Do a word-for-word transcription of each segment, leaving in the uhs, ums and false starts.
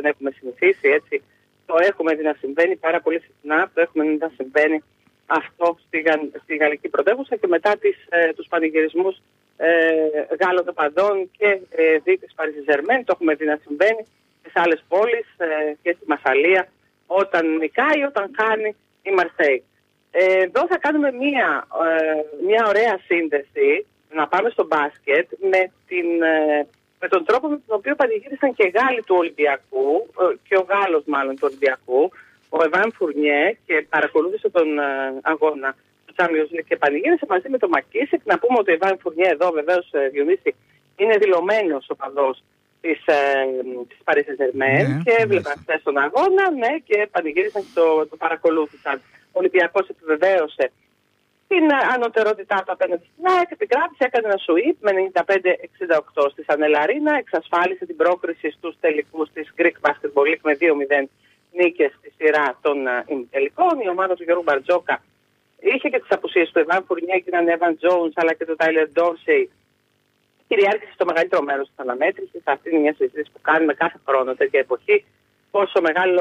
δεν έχουμε συνηθίσει, έτσι. Το έχουμε δει να συμβαίνει πάρα πολύ συχνά, το έχουμε δει να συμβαίνει αυτό στη, στη γαλλική πρωτεύουσα και μετά τις, ε, τους πανηγυρισμούς ε, Γάλλων οπαδών και ε, δι της Παρί Σεν-Ζερμέν, το έχουμε δει να συμβαίνει και σε άλλες πόλεις ε, και στη Μασσαλία, όταν νικάει, όταν κάνει η Μαρσέη. Ε, εδώ θα κάνουμε μία, ε, μία ωραία σύνδεση, να πάμε στο μπάσκετ, με, την, ε, με τον τρόπο με τον οποίο πανηγύρισαν και Γάλλοι του Ολυμπιακού, ε, και ο Γάλλος μάλλον του Ολυμπιακού, ο Εβάν Φουρνιέ, και παρακολούθησε τον ε, αγώνα του Champions League και πανηγύρισε μαζί με τον Μακίσικ. Να πούμε ότι ο Εβάν Φουρνιέ εδώ βεβαίως, ε, Διονύση, είναι δηλωμένος οπαδός της, ε, της Παρί Σεν-Ζερμέν, ναι, και έβλεπαν χθες τον αγώνα, ναι, και πανηγύρισαν και το, το παρακολούθησαν. Ο Ολυμπιακός επιβεβαίωσε την ανωτερότητά του απέναντι στην ΑΕΚ, επικράτησε, έκανε ένα σουίπ με ενενήντα πέντε εξήντα οκτώ στη Σανέλ Αρίνα, εξασφάλισε την πρόκριση στους τελικούς της Greek Basketball League με δύο μηδέν νίκες στη σειρά των ημιτελικών. Η ομάδα του Γιώργου Μπαρτζόκα είχε και τις απουσίες του Εβάν Φουρνιέ και έναν Εβαν Τζόουνς, αλλά και του Τάιλερ Ντόρσεϊ. Κυριάρχησε στο μεγαλύτερο μέρος της αναμέτρησης. Αυτή είναι μια συζήτηση που κάνουμε κάθε χρόνο τέτοια εποχή. Πόσο μεγάλο,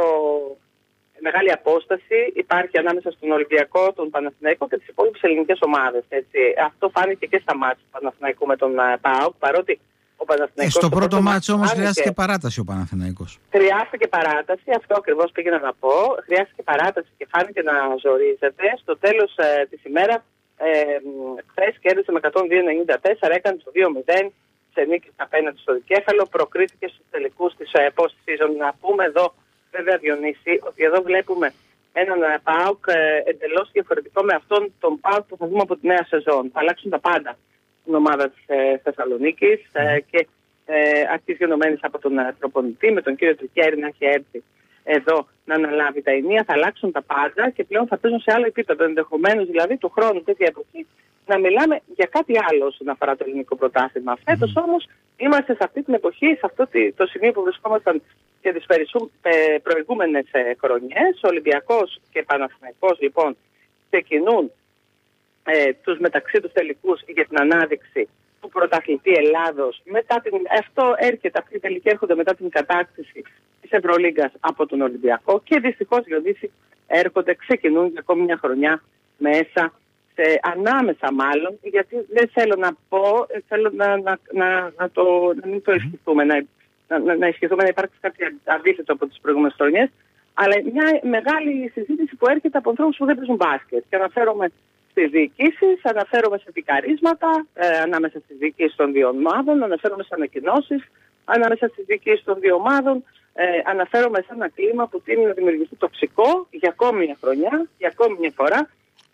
μεγάλη απόσταση υπάρχει ανάμεσα στον Ολυμπιακό, τον Παναθηναϊκό και τις υπόλοιπες ελληνικές ομάδες. Έτσι. Αυτό φάνηκε και στα μάτς του Παναθηναϊκού με τον uh, ΠΑΟΚ, παρότι ο Παναθηναϊκός... Ε, στο πρώτο μάτς όμως χρειάστηκε παράταση ο Παναθηναϊκός. Χρειάστηκε παράταση, αυτό ακριβώς πήγαινα να πω. Χρειάστηκε παράταση και φάνηκε να ζορίζεται. Στο τέλος ε, της ημέρας, ε, χθες κέρδισε με εκατόν δύο ενενήντα τέσσερα, έκανε το δύο μηδέν σε νίκη απέναντι στο Δικέφαλο, προκρίθηκε στους τελικούς της ε, post-season. Να πούμε εδώ, βέβαια, Διονύση, ότι εδώ βλέπουμε έναν ε, ΠΑΟΚ ε, εντελώς διαφορετικό με αυτόν τον ΠΑΟΚ που θα δούμε από τη νέα σεζόν. Θα αλλάξουν τα πάντα στην ομάδα της ε, Θεσσαλονίκης ε, και ε, αρχής γενομένης από τον ε, προπονητή, με τον κύριο Τρικέρη να έχει έρθει εδώ να αναλάβει τα ενία. Θα αλλάξουν τα πάντα και πλέον θα παίζουν σε άλλο επίπεδο. Ενδεχομένως δηλαδή του χρόνου τέτοια εποχή να μιλάμε για κάτι άλλο όσον αφορά το ελληνικό πρωτάθλημα. Φέτος όμως είμαστε σε αυτή την εποχή, σε αυτό το σημείο που βρισκόμασταν και τις προηγούμενες χρονιές. Ο Ολυμπιακός και Παναθηναϊκός λοιπόν ξεκινούν ε, τους μεταξύ τους τελικούς για την ανάδειξη του πρωταθλητή Ελλάδος. Μετά την, αυτό έρχεται, αυτοί οι τελικοί έρχονται μετά την κατάκτηση της Ευρωλίγκας από τον Ολυμπιακό και δυστυχώς Διονύση έρχονται, ξεκινούν για ακόμη μια χρονιά μέσα, σε, ανάμεσα μάλλον, γιατί δεν θέλω να πω, θέλω να, να, να, να, το, να μην το ισχυθούμε, να, να, να ισχυθούμε να υπάρξει κάτι αντίθετο από τις προηγούμενες χρονιές, αλλά μια μεγάλη συζήτηση που έρχεται από ανθρώπους που δεν παίζουν μπάσκετ. Και αναφέρομαι στις διοικήσεις, αναφέρομαι σε επικαρίσματα ε, ανάμεσα στις διοικήσεις των δύο ομάδων, αναφέρομαι σε ανακοινώσεις ανάμεσα στις διοικήσεις των δύο ομάδων, ε, αναφέρομαι σε ένα κλίμα που τείνει να δημιουργηθεί τοξικό για ακόμη μια χρονιά, για ακόμη μια φορά,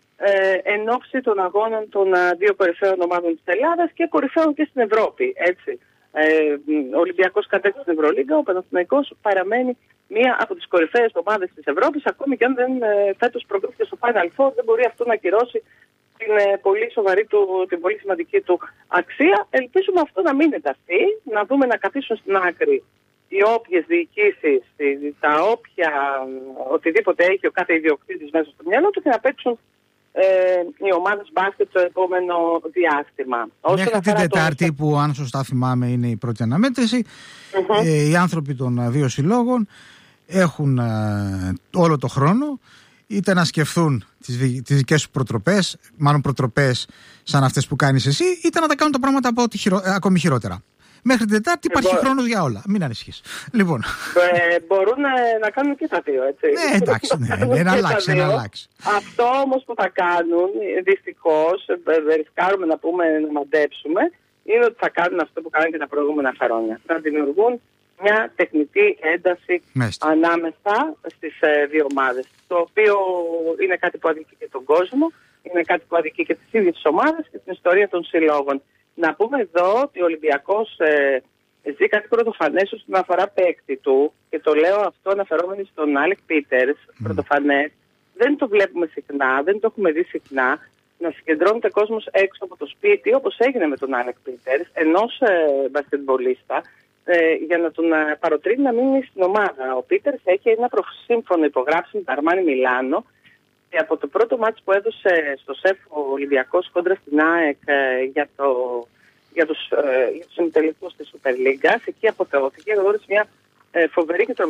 ε, εν ώψη των αγώνων των α, δύο κορυφαίων ομάδων της Ελλάδας και κορυφαίων και στην Ευρώπη. Έτσι. Ε, ο Ολυμπιακός κατέκτησε την Ευρωλίγκα, ο Παναθηναϊκός παραμένει μία από τις κορυφαίες ομάδες της Ευρώπης, ακόμη και αν δεν ε, φέτος προκρίθηκε στο Final Four, δεν μπορεί αυτό να ακυρώσει την ε, πολύ σοβαρή του, την πολύ σημαντική του αξία. Ελπίζουμε αυτό να μην ενταθεί, να δούμε να καθίσουν στην άκρη οι όποιες διοικήσεις, τα όποια, οτιδήποτε έχει ο κάθε ιδιοκτήτης μέσα στο μυαλό του και να παίξουν ε, οι ομάδες μπάσκετ το επόμενο διάστημα. Μέχρι την Τετάρτη το... που αν σωστά θυμάμαι είναι η πρώτη αναμέτρηση, mm-hmm. ε, οι άνθρωποι των δύο συλλόγων έχουν ε, όλο το χρόνο είτε να σκεφτούν τις, δι, τις δικές σου προτροπές, μάλλον προτροπές σαν αυτές που κάνεις εσύ, είτε να τα κάνουν τα πράγματα από ό,τι χειρο, ε, ακόμη χειρότερα. Μέχρι την Τετάρτη υπάρχει Μπο... χρόνος για όλα. Μην ανησυχείς. Λοιπόν. Ε, μπορούν να, να κάνουν και τα δύο, έτσι. Ναι, εντάξει, ναι, να αλλάξει, να αλλάξει. Αυτό όμως που θα κάνουν, δυστυχώς, ρισκάρουμε να πούμε, να μαντέψουμε, είναι ότι θα κάνουν αυτό που κάνουν και τα προηγούμενα χρόνια. Να δημιουργούν μια τεχνητή ένταση Μέστα. ανάμεσα στις ε, δύο ομάδες. Το οποίο είναι κάτι που αδικεί και τον κόσμο, είναι κάτι που αδικεί και τις ίδιες τις ομάδες και την ιστορία των συλλόγων. Να πούμε εδώ ότι ο Ολυμπιακός ε, ζει κάτι πρωτοφανές όσον αφορά παίκτη του και το λέω αυτό αναφερόμενοι στον Άλεκ Πίτερς, mm. πρωτοφανές. Δεν το βλέπουμε συχνά, δεν το έχουμε δει συχνά να συγκεντρώνεται κόσμος έξω από το σπίτι όπως έγινε με τον Άλεκ Πίτερς, ενός ε, μπασκετμπολίστα, ε, για να τον ε, παροτρύνει να μείνει στην ομάδα. Ο Πίτερς έχει ένα προσύμφωνο υπογράψει με τα Αρμάνι Μιλάνο. Και από το πρώτο μάτς που έδωσε στο ΣΕΦ ο Ολυμπιακός κόντρα στην ΑΕΚ ε, για, το, για τους, ε, για τους ημιτελικούς της Σούπερ Λίγκας, εκεί αποθεώθηκε, γνώρισε μια ε, φοβερή και